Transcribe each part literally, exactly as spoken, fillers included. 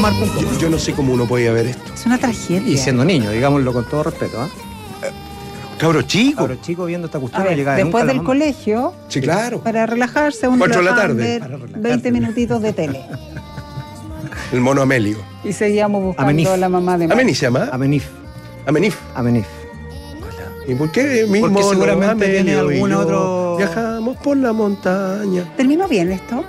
Marco un poco. Yo, yo no sé cómo uno podía ver esto. Es una tragedia. Y siendo niño, digámoslo con todo respeto, ¿eh? Cabro chico. Cabro chico viendo esta cuestión. A ver, llegaba después nunca del la mamá. colegio, Sí, claro. para relajarse, uno Cuatro de la iba a tarde. ver Para relajarse. veinte minutitos de tele. El mono Amelio. Y seguíamos buscando Amenif. a la mamá de Marco. ¿Ameni se llama? Amenif. Amenif. Amenif. ¿Y por qué mismo Porque mono seguramente Amelio tiene algún y yo otro- viajamos por la montaña? ¿Terminó bien esto?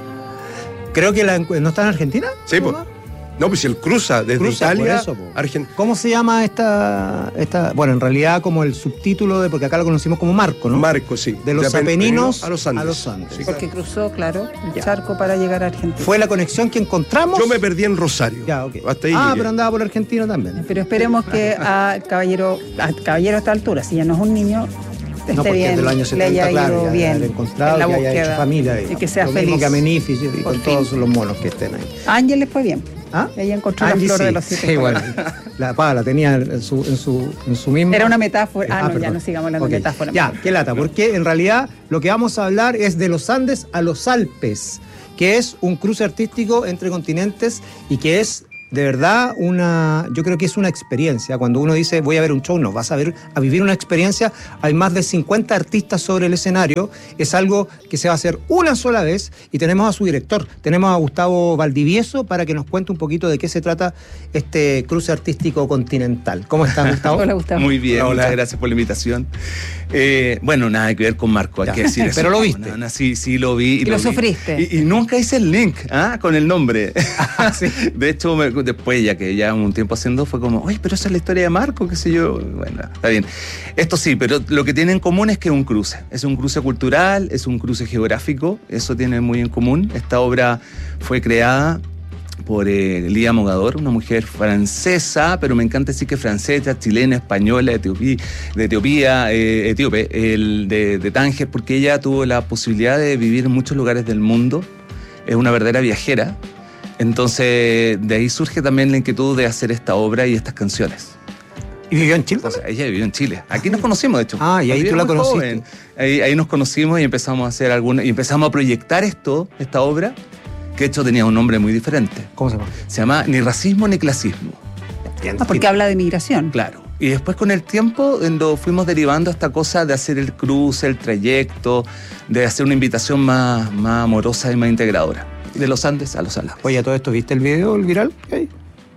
Creo que la, encu- ¿no está en Argentina? Sí, pues. No, pues si él cruza desde Cruza, Italia por eso, po. a Argentina. ¿Cómo se llama esta, esta? Bueno, en realidad como el subtítulo de, porque acá lo conocimos como Marco, ¿no? Marco, sí. De los Apen- Apeninos a los Andes. a los Andes. Sí, Porque claro. cruzó, claro, el Ya. charco para llegar a Argentina. Fue la conexión que encontramos. Yo me perdí en Rosario. Ya, ok. Hasta ahí ah, llegué. pero andaba por Argentina también. Pero esperemos que al caballero, al caballero a esta altura, si ya no es un niño, esté No, porque bien, desde los años le haya setenta, claro, ido ya bien haber encontrado, en la que haya búsqueda hecho familia. y que sea Lo feliz. mismo que Amenif y, y Por con fin. todos los monos que estén ahí. A Ángel le fue bien. ¿Ah? Ella encontró Angie, la flor sí. de los siete Sí, bueno. colores. La pa, la tenía en su, en su, en su misma. Era una metáfora. Ah, no, ya perdón. no sigamos hablando Ok. de metáfora. Ya, qué lata, porque en realidad lo que vamos a hablar es de los Andes a los Alpes, que es un cruce artístico entre continentes y que es de verdad una, yo creo que es una experiencia. Cuando uno dice voy a ver un show, no, vas a ver, a vivir una experiencia. Hay más de cincuenta artistas sobre el escenario. Es algo que se va a hacer una sola vez y tenemos a su director, tenemos a Gustavo Valdivieso para que nos cuente un poquito de qué se trata este cruce artístico continental. ¿Cómo estás, Gustavo? Hola, Gustavo. Muy bien, Hola. muchas gracias por la invitación. Eh, bueno, nada que ver con Marco, hay Ya. que decir eso. Pero lo viste. No, no, sí, sí, lo vi. Y lo vi. sufriste. Y, y nunca hice el link ¿ah? con el nombre. De hecho, me- después, ya que ya un tiempo haciendo, fue como, oye, pero esa es la historia de Marco, qué sé yo. Bueno, está bien. Esto sí, pero lo que tiene en común es que es un cruce. Es un cruce cultural, es un cruce geográfico, eso tiene muy en común. Esta obra fue creada por eh, Lía Mogador, una mujer francesa, pero me encanta decir que francesa, chilena, española, etiopí, de Etiopía, eh, etíope, el de, de Tánger, porque ella tuvo la posibilidad de vivir en muchos lugares del mundo, es una verdadera viajera, entonces de ahí surge también la inquietud de hacer esta obra y estas canciones. ¿Y vivió en Chile? O sea, ella vivió en Chile. Aquí nos conocimos, de hecho. Ah, y ahí Yo tú la era muy conociste. joven. Ahí, ahí nos conocimos y empezamos a hacer alguna, y empezamos a proyectar esto, esta obra, que de hecho tenía un nombre muy diferente. ¿Cómo se llama? Se llama Ni racismo ni clasismo. Ah, porque habla de migración. Claro. Y después con el tiempo lo fuimos derivando a esta cosa de hacer el cruce, el trayecto, de hacer una invitación más, más amorosa y más integradora. De los Andes a los Alpes. Oye, a todo esto, ¿viste el video, el viral? que hay?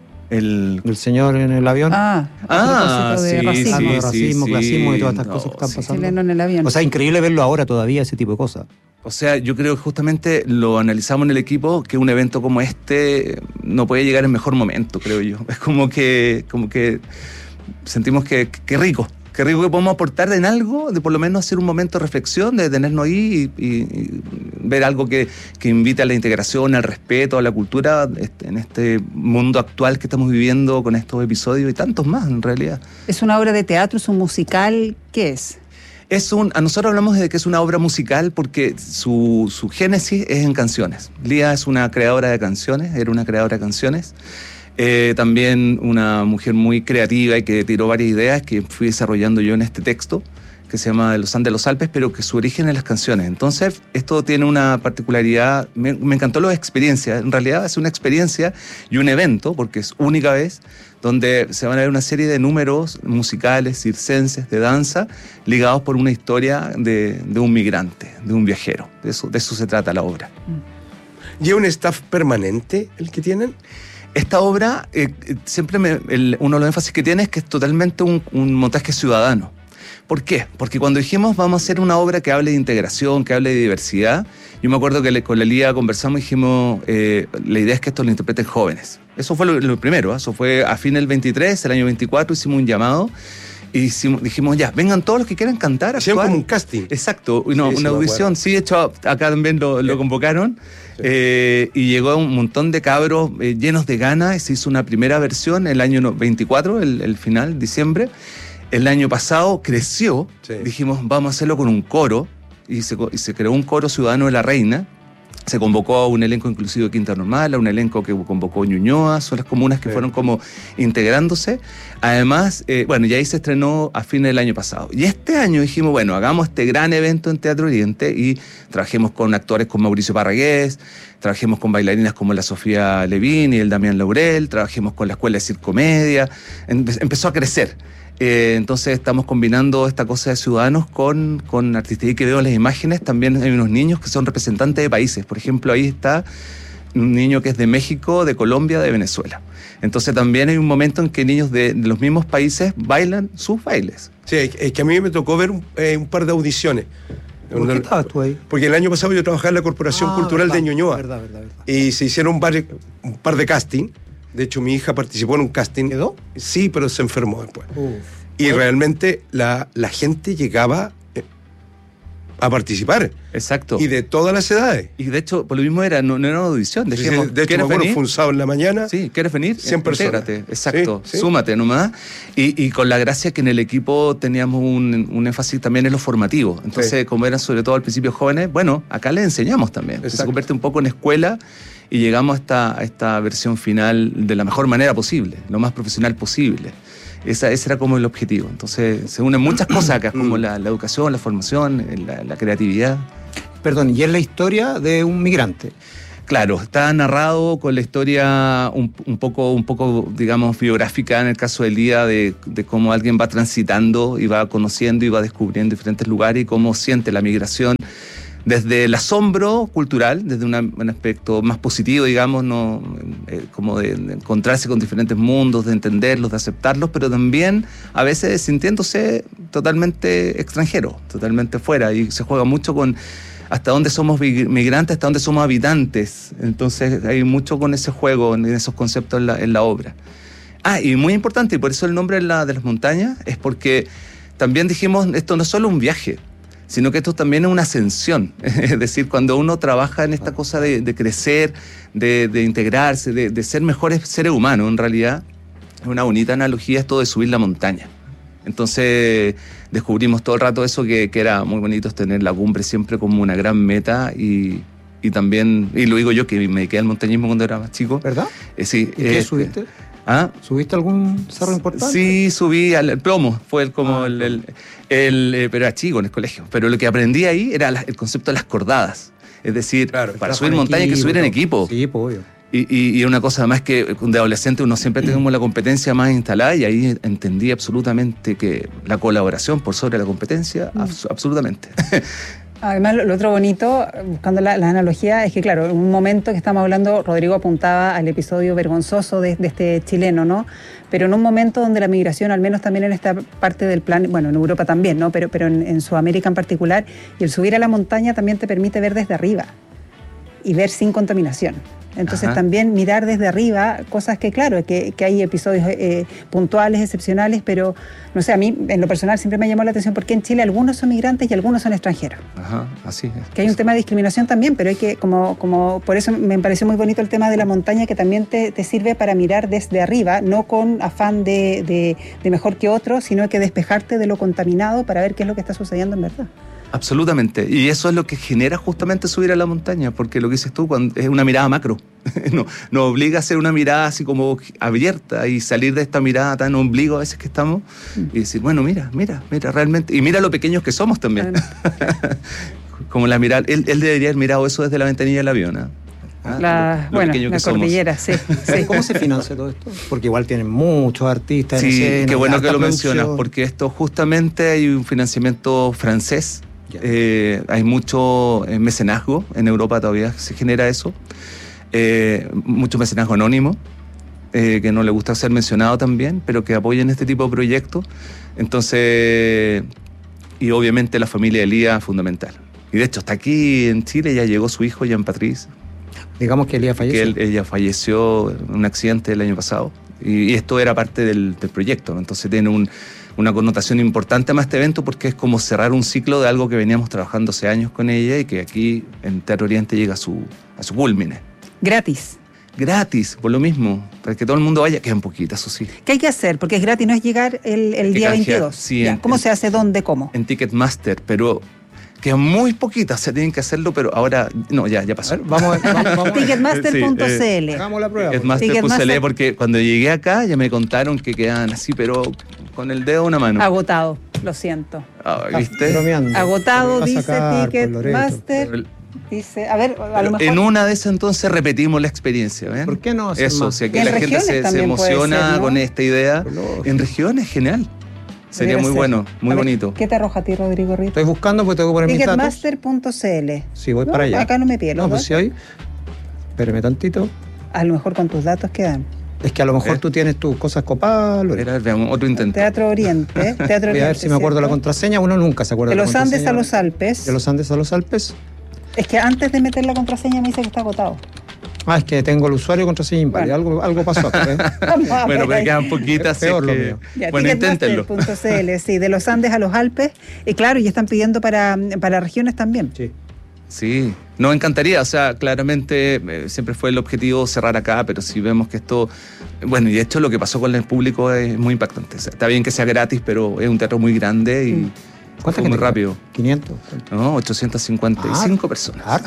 El... Del señor en el avión. Ah, a Ah, propósito de sí, racismo. Hablando de sí, racismo, sí, clasismo y todas estas no, cosas que están sí. pasando. Chileno en el avión. O sea, increíble verlo ahora todavía, ese tipo de cosas. O sea, yo creo que justamente lo analizamos en el equipo, que un evento como este no puede llegar en mejor momento, creo yo. Es como que, como que sentimos que, que rico, que rico que podemos aportar en algo, de por lo menos hacer un momento de reflexión, de detenernos ahí y, y- y ver algo que, que invite a la integración, al respeto, a la cultura este, en este mundo actual que estamos viviendo con estos episodios y tantos más en realidad. ¿Es una obra de teatro, es un musical? ¿Qué es? Es un, a nosotros hablamos de que es una obra musical porque su, su génesis es en canciones. Lía es una creadora de canciones, era una creadora de canciones. Eh, también una mujer muy creativa y que tiró varias ideas que fui desarrollando yo en este texto, que se llama Los Andes de los Alpes, pero que su origen es en las canciones. Entonces, esto tiene una particularidad, me, me encantó la experiencia. En realidad es una experiencia y un evento, porque es única vez, donde se van a ver una serie de números musicales, circenses, de danza, ligados por una historia de, de un migrante, de un viajero. De eso, de eso se trata la obra. ¿Y es un staff permanente el que tienen? Esta obra, eh, eh, siempre me- el- uno de los énfasis que tiene es que es totalmente un, un montaje ciudadano. ¿Por qué? Porque cuando dijimos vamos a hacer una obra que hable de integración, que hable de diversidad, yo me acuerdo que le- con la Lía conversamos y dijimos, eh, la idea es que esto lo interpreten jóvenes. Eso fue lo, lo primero, ¿eh? Eso fue a fin del veintitrés, el año veinticuatro, hicimos un llamado y hicimos- dijimos, ya, vengan todos los que quieran cantar, Hicieron actuar. como un casting. Exacto, no, Sí, sí, una me audición, acuerdo. sí, de hecho acá también lo, lo convocaron. Eh, y llegó un montón de cabros eh, llenos de ganas y se hizo una primera versión el año no- veinticuatro, el, el final, diciembre. El año pasado creció, Sí. dijimos vamos a hacerlo con un coro y se, co- y se creó un coro ciudadano de la reina Se convocó a un elenco inclusivo de Quinta Normal, a un elenco que convocó Ñuñoa, son las comunas que sí. fueron como integrándose. Además, eh, bueno, y ahí se estrenó a fines del año pasado. Y este año dijimos, bueno, hagamos este gran evento en Teatro Oriente y trabajemos con actores como Mauricio Parragués, trabajemos con bailarinas como la Sofía Levín y el Damián Laurel, trabajemos con la Escuela de Circomedia. Empe- empezó a crecer. Eh, entonces estamos combinando esta cosa de ciudadanos con, con artistas. Y que veo en las imágenes también hay unos niños que son representantes de países. Por ejemplo, ahí está un niño que es de México, de Colombia, de Venezuela. Entonces también hay un momento en que niños de, de los mismos países bailan sus bailes. Sí, es que a mí me tocó ver un, eh, un par de audiciones. ¿Por qué estabas tú ahí? Porque el año pasado yo trabajaba en la Corporación Ah, Cultural verdad, de Ñuñoa. verdad, verdad, verdad. Y se hicieron un par, un par de casting. De hecho, mi hija participó en un casting. ¿Quedó? Sí, pero se enfermó después. Uf. Y realmente la, la gente llegaba eh, a participar. Exacto. Y de todas las edades. Y de hecho, por lo mismo era, no, no era una audición. Sí, Dijimos, de hecho, me ¿quieres acuerdo, venir? fue un sábado en la mañana. Sí, ¿quieres venir? cien personas. Intégrate, exacto, Sí, sí. súmate nomás. Y, y con la gracia que en el equipo teníamos un, un énfasis también en lo formativo. Entonces, Sí. como eran sobre todo al principio jóvenes, bueno, acá les enseñamos también. Exacto. Se convierte un poco en escuela y llegamos a esta, a esta versión final de la mejor manera posible, lo más profesional posible. Esa, ese era como el objetivo. Entonces, se unen muchas cosas acá, como la, la educación, la formación, la, la creatividad. Perdón, y es la historia de un migrante. Claro, está narrado con la historia un, un poco, un poco, digamos, biográfica en el caso de Elía, de, de cómo alguien va transitando y va conociendo y va descubriendo diferentes lugares y cómo siente la migración desde el asombro cultural, desde una, un aspecto más positivo, digamos, no, eh, como de, de encontrarse con diferentes mundos, de entenderlos, de aceptarlos, pero también a veces sintiéndose totalmente extranjero, totalmente fuera, y se juega mucho con hasta dónde somos migrantes, hasta dónde somos habitantes. Entonces hay mucho con ese juego, en esos conceptos en la, en la obra. Ah, y muy importante, y por eso el nombre de, la, de las montañas, es porque también dijimos, esto no es solo un viaje, sino que esto también es una ascensión. Es decir, cuando uno trabaja en esta cosa de, de crecer, de, de integrarse, de, de ser mejores seres humanos, en realidad, es una bonita analogía esto de subir la montaña. Entonces descubrimos todo el rato eso, que, que era muy bonito, es tener la cumbre siempre como una gran meta y, y también, y lo digo yo que me dediqué al montañismo cuando era más chico. ¿Verdad? Eh, sí. ¿Y qué eh, subiste? ¿Ah? ¿Subiste algún cerro importante? Sí, subí al el plomo, fue el, como Ah, el, el, el, eh, pero era chico en el colegio. Pero lo que aprendí ahí era la, el concepto de las cordadas. Es decir, Claro, para subir montaña hay que subir en equipo. Sí, pues obvio. Y, y, y una cosa además que de adolescente uno siempre tenemos la competencia más instalada y ahí entendí absolutamente que la colaboración por sobre la competencia, abs- absolutamente. Además, lo, lo otro bonito, buscando la, la analogía, es que, claro, en un momento que estamos hablando, Rodrigo apuntaba al episodio vergonzoso de, de este chileno, ¿no? Pero en un momento donde la migración, al menos también en esta parte del plan, bueno, en Europa también, ¿no? Pero, pero en, en Sudamérica en particular, y el subir a la montaña también te permite ver desde arriba y ver sin contaminación. Entonces Ajá. también mirar desde arriba cosas que, claro, que, que hay episodios eh, puntuales, excepcionales, pero, no sé, a mí en lo personal siempre me llamó la atención porque en Chile algunos son migrantes y algunos son extranjeros. Ajá, así es. Que hay un tema de discriminación también, pero hay que, como, como por eso me pareció muy bonito el tema de la montaña, que también te, te sirve para mirar desde arriba, no con afán de, de, de mejor que otro, sino que despejarte de lo contaminado para ver qué es lo que está sucediendo en verdad. Absolutamente. Y eso es lo que genera justamente subir a la montaña, porque lo que dices tú cuando es una mirada macro. Nos no obliga a hacer una mirada así como abierta y salir de esta mirada tan ombligo a veces que estamos y decir, bueno, mira, mira, mira, realmente. Y mira lo pequeños que somos también. Como la mirada, él, él debería haber mirado eso desde la ventanilla del avión, ¿eh? Ah, La, lo- lo bueno, pequeño la que somos. cordillera, sí. sí. ¿Cómo se financia todo esto? Porque igual tienen muchos artistas en Sí, escena, qué bueno harta que lo producción. mencionas, porque esto justamente hay un financiamiento francés. Ya. Eh, hay mucho eh, mecenazgo, en Europa todavía se genera eso, eh, mucho mecenazgo anónimo, eh, que no le gusta ser mencionado también, pero que apoyan este tipo de proyectos. Entonces, y obviamente la familia de Elías fundamental. Y de hecho, hasta aquí en Chile ya llegó su hijo, Jean Patrice, Digamos que Elías que falleció. él, ella falleció en un accidente el año pasado. Y, y esto era parte del, del proyecto, ¿no? Entonces tiene un, una connotación importante más este evento porque es como cerrar un ciclo de algo que veníamos trabajando hace años con ella y que aquí en Teatro Oriente llega a su, a su culmine. Gratis. Gratis, por lo mismo, para que todo el mundo vaya, quedan poquitas, eso sí. ¿Qué hay que hacer? Porque es gratis, no es llegar el, el que día canjear, veintidós. sí, Ya, en- ¿cómo en- se hace? ¿Dónde? ¿Cómo? En Ticketmaster, pero Quedan muy poquitas, se tienen que hacerlo, pero ahora, no, ya, ya pasó. A ver, vamos, vamos, vamos. Ticketmaster punto c l. Hagamos la prueba. Ticketmaster punto c l, porque cuando llegué acá ya me contaron que quedan así, pero con el dedo en una mano. Agotado, lo siento. Ah, ¿viste? Bromeando. Agotado, Vas a dice sacar, pues, Loreto. Ticketmaster. Dice, a ver, a lo mejor. En una de esas entonces repetimos la experiencia, ¿ven? ¿Por qué no hacer Eso, más? si Y aquí en la gente regiones se, se también puede emociona ser, ¿no? con esta idea. Lógico. En regiones, genial. Sería Debe muy ser. bueno, muy A ver, bonito. ¿Qué te arroja a ti, Rodrigo Rito? Estoy buscando porque tengo que poner mis datos. Ticketmaster punto c l. Sí, voy No, para allá. acá no me pierdo. No, pues ¿no? si hay. Espérame tantito. A lo mejor con tus datos quedan. Es que a lo mejor ¿Eh? tú tienes tus cosas copadas, Loreto. Era, veamos, otro intento. Teatro Oriente. ¿eh? Teatro Voy a ver Oriente, si me acuerdo la ¿cierto? contraseña. Uno nunca se acuerda De la los contraseña. Andes a los Alpes. De los Andes a los Alpes. Es que antes de meter la contraseña me dice que está agotado. Ah, es que tengo el usuario y contraseña inválida. Algo, algo pasó acá. ¿eh? Vamos a Bueno, ver pero ahí. quedan poquitas. Es peor así lo que- mío. Ya, Bueno, inténtenlo. Ticketmaster punto c l, sí, de los Andes a los Alpes. Y claro, y están pidiendo para, para regiones también. Sí. Sí, nos encantaría, o sea, claramente eh, siempre fue el objetivo cerrar acá, pero si vemos que esto, bueno, y de hecho lo que pasó con el público es muy impactante. O sea, está bien que sea gratis, pero es un teatro muy grande y Mm. ¿Cuánta fue muy gente? rápido. quinientos. ¿cuánto? No, ochocientas cincuenta y cinco Ah, personas. Harto.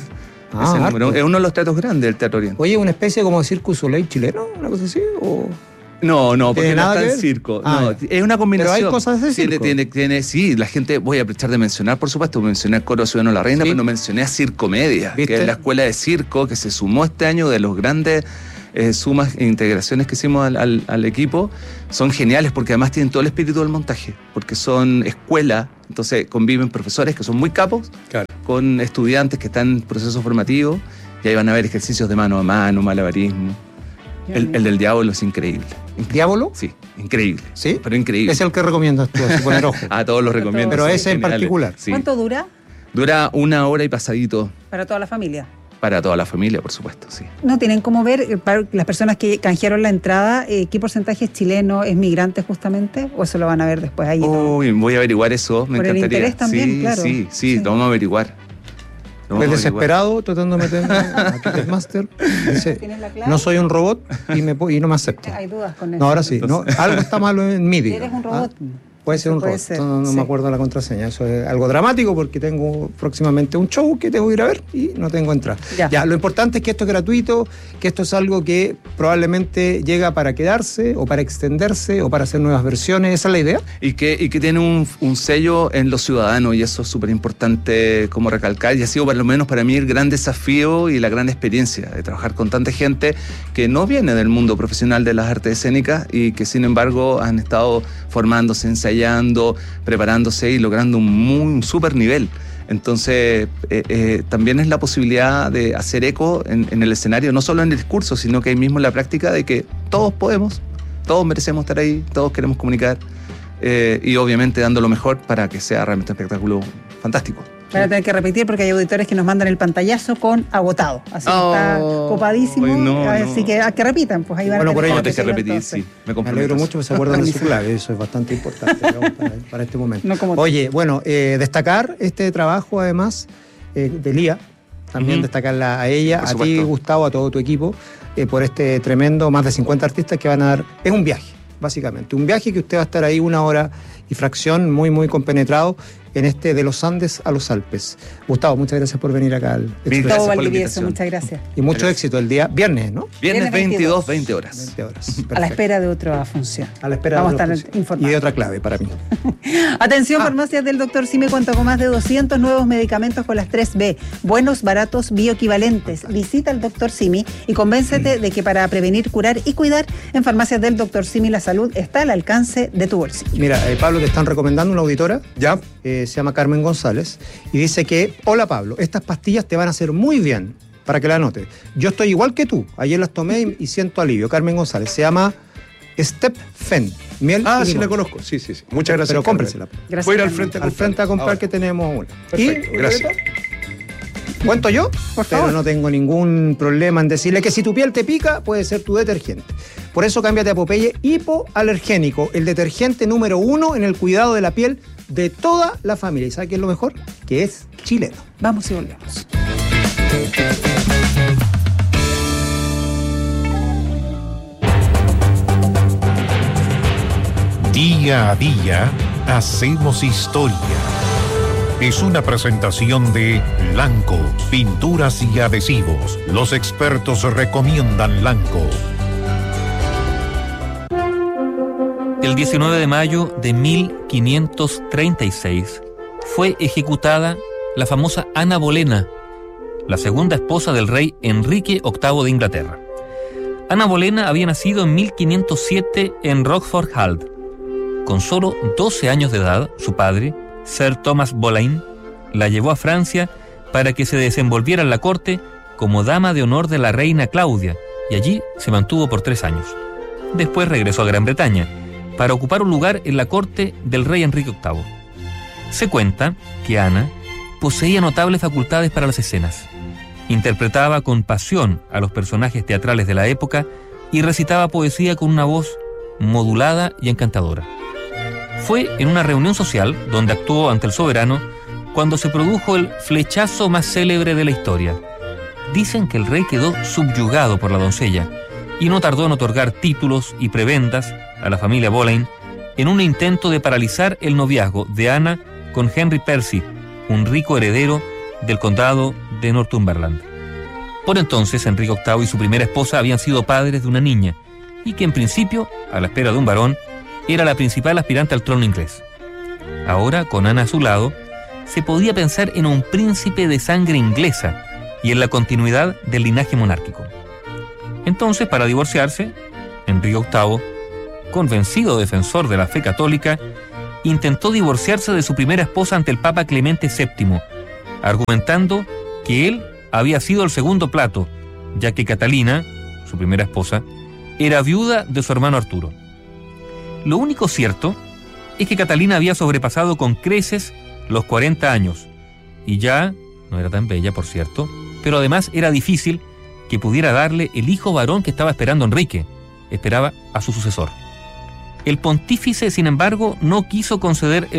Ah, Ese harto. número. Es uno de los teatros grandes del Teatro Oriente. Oye, ¿una especie como de Circus Soleil chileno? ¿Una cosa así? ¿O? No, no, porque ¿Tiene no nada está que en ver? circo. Ah, no, ya. es una combinación. Pero hay cosas de Tiene, circo. tiene, tiene, sí, la gente, voy a aprovechar de mencionar, por supuesto, mencioné al Coro Ciudadano La Reina, Sí. pero no mencioné a Circomedia, ¿Viste? que es la escuela de circo que se sumó este año de los grandes eh, sumas e integraciones que hicimos al, al- al equipo. Son geniales porque además tienen todo el espíritu del montaje, porque son escuela, entonces conviven profesores que son muy capos, Claro. con estudiantes que están en proceso formativo, y ahí van a ver ejercicios de mano a mano, malabarismo. El, el del diablo es increíble. ¿Diablo? Sí, increíble. ¿Sí? Pero increíble. Es el que recomiendas tú, así poner ojo. A todos los recomiendo. Pero son ese en geniales. particular. Sí. ¿Cuánto dura? Dura una hora y pasadito Para toda la familia. para toda la familia, por supuesto, sí. No tienen cómo ver, eh, para las personas que canjearon la entrada, eh, qué porcentaje es chileno, es migrante justamente, o eso lo van a ver después ahí. ¿no? Uy, voy a averiguar eso, me Por el encantaría. interés también, sí, claro. sí, sí, Sí. lo vamos a averiguar. Lo vamos Pues a averiguar. desesperado, tratando de meterme a Ticketmaster. Dice, ¿Tienes la clave? no soy un robot y, me, po- y no me acepta. Hay dudas con eso. No, ahora sí. No, algo está malo en mí, digo. Eres un Ah, robot. Puede ser Eso un puede robot. ser, No, no sí. me acuerdo la contraseña. Eso es algo dramático porque tengo próximamente un show que tengo que ir a ver y no tengo entrada. Ya. Ya, lo importante es que esto es gratuito, que esto es algo que probablemente llega para quedarse o para extenderse o para hacer nuevas versiones. ¿Esa es la idea? Y que, y que tiene un, un sello en los ciudadanos, y eso es súper importante como recalcar, y ha sido por lo menos para mí el gran desafío y la gran experiencia de trabajar con tanta gente que no viene del mundo profesional de las artes escénicas y que sin embargo han estado formándose, ensayando, preparándose y logrando un muy un súper nivel. Entonces, eh, eh, también es la posibilidad de hacer eco en, en el escenario, no solo en el discurso, sino que ahí mismo en la práctica de que todos podemos, todos merecemos estar ahí, todos queremos comunicar, eh, y obviamente dando lo mejor para que sea realmente un espectáculo fantástico. Van a tener que repetir porque hay auditores que nos mandan el pantallazo con agotado. Así que Oh, está copadísimo. ay, no, así no. que a que repitan, pues ahí van Bueno, a por tener ello Vamos a tener que repetir, entonces. sí. Me Me comprometo. alegro mucho que se acuerdan de su Buenísimo. clave, eso es bastante importante digamos, para, para este momento. No como- Oye, bueno, eh, destacar este trabajo además eh, de Lía, también Ujú. destacarla a ella, Por a ti supuesto. Gustavo, a todo tu equipo, eh, por este tremendo, más de cincuenta artistas que van a dar, es un viaje, básicamente, un viaje que usted va a estar ahí una hora y fracción, muy, muy compenetrado en este de los Andes a los Alpes. Gustavo, muchas gracias por venir acá al Mil Expreso. Gustavo Gracias por la Valdivieso, invitación. muchas gracias. Y mucho Gracias. éxito el día viernes, ¿no? Viernes Viernes veintidós, veinte horas. veinte horas. A la Perfecto. espera de otra función. A la espera Vamos de a otra estar función. informados. Y de otra clave para mí. Atención, Ah. farmacias del doctor Simi cuenta con más de doscientos nuevos medicamentos con las tres B. Buenos, baratos, bioequivalentes. Visita al doctor Simi y convéncete de que para prevenir, curar y cuidar, en farmacias del doctor Simi la salud está al alcance de tu bolsillo. Mira, eh, Pablo, te están recomendando una auditora, ¿Ya? eh, se llama Carmen González, y dice que, hola Pablo, estas pastillas te van a hacer muy bien, para que la anotes. Yo estoy igual que tú, ayer las tomé y, y siento alivio. Carmen González, se llama Step Fen, miel Ah, y sí limón. la conozco. Sí, sí, sí. Muchas gracias. Pero Carmen. cómprensela. Gracias, Voy a ir al Carmen. frente a Al comprar. frente a comprar Ahora. que tenemos una. Perfecto, Y, gracias. ¿Cuento yo? Por Pero favor. no tengo ningún problema en decirle que si tu piel te pica, puede ser tu detergente. Por eso cámbiate a Popeye Hipoalergénico, el detergente número uno en el cuidado de la piel de toda la familia. ¿Y sabe qué es lo mejor? Que es chileno. Vamos y volvemos. Día a día hacemos historia. es una presentación de Lanco, pinturas y adhesivos. Los expertos recomiendan Lanco. El diecinueve de mayo de mil quinientos treinta y seis fue ejecutada la famosa Ana Bolena, la segunda esposa del rey Enrique octavo de Inglaterra. Ana Bolena había nacido en mil quinientos siete en Rochford Hall. Con solo doce años de edad, su padre, Sir Thomas Boleyn, la llevó a Francia para que se desenvolviera en la corte como dama de honor de la reina Claudia, y allí se mantuvo por tres años. Después regresó a Gran Bretaña para ocupar un lugar en la corte del rey Enrique octavo. Se cuenta que Ana poseía notables facultades para las escenas. Interpretaba con pasión a los personajes teatrales de la época y recitaba poesía con una voz modulada y encantadora. Fue en una reunión social donde actuó ante el soberano cuando se produjo el flechazo más célebre de la historia. Dicen que el rey quedó subyugado por la doncella y no tardó en otorgar títulos y prebendas a la familia Boleyn en un intento de paralizar el noviazgo de Ana con Henry Percy, un rico heredero del condado de Northumberland. Por entonces, Enrique octavo y su primera esposa habían sido padres de una niña, y que en principio, a la espera de un varón, era la principal aspirante al trono inglés. Ahora, con Ana a su lado, se podía pensar en un príncipe de sangre inglesa y en la continuidad del linaje monárquico. Entonces, para divorciarse, Enrique octavo, convencido defensor de la fe católica, intentó divorciarse de su primera esposa ante el Papa Clemente séptimo, argumentando que él había sido el segundo plato, ya que Catalina, su primera esposa, era viuda de su hermano Arturo. Lo único cierto es que Catalina había sobrepasado con creces los cuarenta años, y ya no era tan bella, por cierto, pero además era difícil que pudiera darle el hijo varón que estaba esperando Enrique, esperaba a su sucesor. El pontífice, sin embargo, no quiso conceder el